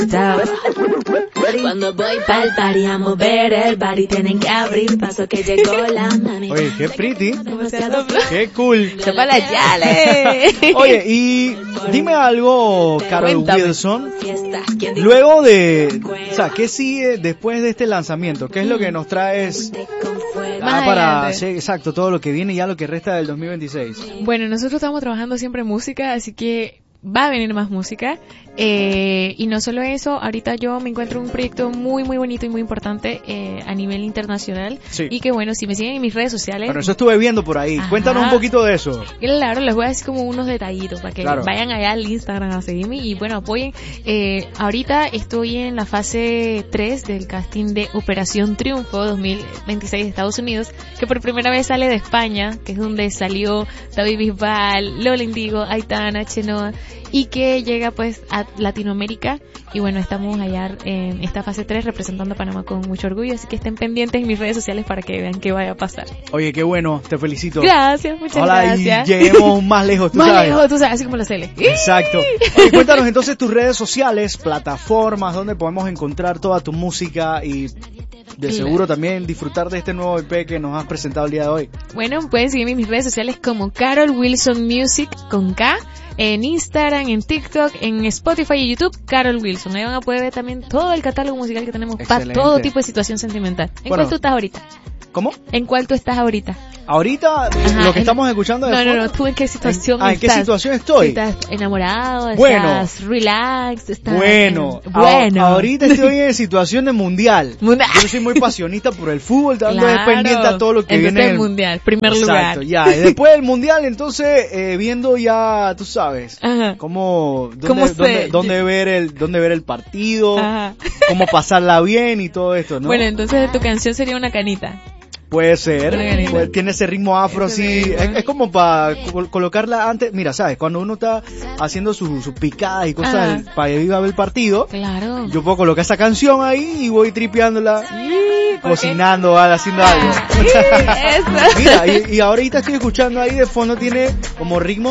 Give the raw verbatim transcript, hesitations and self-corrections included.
Cuando voy pa'l party a mover el body, tienen que abrir paso que llegó la mami. Oye, qué pretty. Qué cool. Sepa la yale. Oye, y dime algo, Carol Cuéntame. Wilson. Luego de, o sea, ¿qué sigue después de este lanzamiento? ¿Qué es lo que nos traes Más ah, para, adelante. sí, exacto, todo lo que viene y ya lo que resta del dos mil veintiséis? Bueno, nosotros estamos trabajando siempre en música, así que va a venir más música. Eh, y no solo eso, ahorita yo me encuentro en un proyecto muy, muy bonito y muy importante eh, a nivel internacional. Sí. Y que bueno, si me siguen en mis redes sociales, Bueno, eso estuve viendo por ahí. Ajá. Cuéntanos un poquito de eso. claro, les voy a decir como unos detallitos para que Claro. vayan allá al Instagram a seguirme y bueno, apoyen. Eh, ahorita estoy en la fase tres del casting de Operación Triunfo dos mil veintiséis de Estados Unidos, que por primera vez sale de España, que es donde salió David Bisbal, Lola Indigo, Aitana, Chenoa, y que llega pues a Latinoamérica. Y bueno, estamos allá en esta fase tres representando a Panamá con mucho orgullo, así que estén pendientes en mis redes sociales para que vean qué vaya a pasar. Oye, qué bueno, te felicito. Gracias, muchas Ojalá gracias. y lleguemos más lejos, tú Más sabes. lejos, tú sabes, así como la Cele. Exacto. Oye, cuéntanos entonces tus redes sociales, plataformas, donde podemos encontrar toda tu música y de seguro también disfrutar de este nuevo E P que nos has presentado el día de hoy. Bueno, pueden seguirme en mis redes sociales como Carol Wilson Music con K, en Instagram, en TikTok, en Spotify y YouTube, Carol Wilson. Ahí van a poder ver también todo el catálogo musical que tenemos para Excelente. todo tipo de situación sentimental. ¿En Bueno. cuál tú estás ahorita? ¿Cómo? ¿En cuál tú estás ahorita? Ahorita, Ajá, lo que en- estamos escuchando de No, no, fondo- no, ¿tú en qué situación Ah, ¿en qué estás? situación estoy? ¿Estás enamorado? Bueno. ¿Estás relax? ¿Estás Bueno, en- bueno. a- ahorita estoy en situación de mundial. Mundial. Yo soy muy pasionista por el fútbol, dando Claro. pendiente a todo lo que Entonces viene. el mundial, primer Exacto, lugar. ya. Y después del mundial, entonces, eh, viendo ya, tú sabes, Ajá. cómo, dónde, ¿Cómo se- dónde, dónde ver el, dónde ver el partido, Ajá. cómo pasarla bien y todo esto, ¿no? Bueno, entonces tu canción sería una canita. Puede ser, Una canita. pues, tiene ese ritmo afro Ese así, ritmo. es, es como para colocarla antes, mira, sabes, cuando uno está haciendo sus su picadas y cosas Ajá. para ir a ver el partido, Claro. yo puedo colocar esa canción ahí y voy tripeándola, Sí, ¿por qué? cocinando, ah, haciendo algo. Sí, eso. Mira, y, y ahorita estoy escuchando ahí de fondo, tiene como ritmo